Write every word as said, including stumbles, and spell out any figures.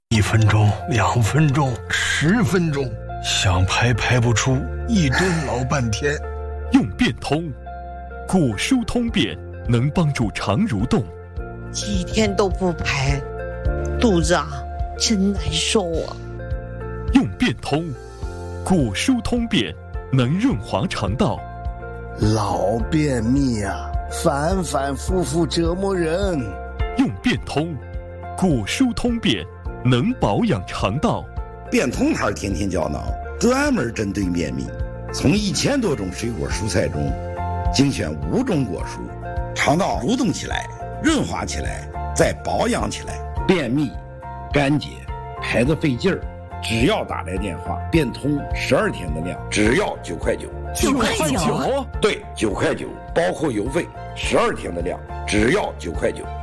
一分钟、两分钟、十分钟，想排排不出，一蹲老半天。 用变通，果蔬通便能帮助肠蠕动。 几天都不排，肚子啊真难受啊。 用变通，果蔬通便能润滑肠道。 老便秘啊，反反复复折磨人。 用变通，果蔬通便能保养肠道。 变通牌天天胶囊专门针对便秘，从一千多种水果蔬菜中精选五种果蔬，肠道蠕动起来，润滑起来，再保养起来。便秘、干结、排得费劲儿，只要打来电话，变通十二天的量，只要九块九。 九块九？ 对，九块九，包括邮费，十二天的量，只要九块九。